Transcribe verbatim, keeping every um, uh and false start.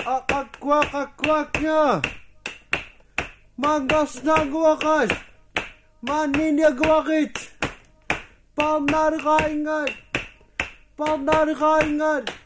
Kwak, kwaknya. Mangas na gwakas. Maninya gwakit. Palmnar kaingat. Palmnar kaingat.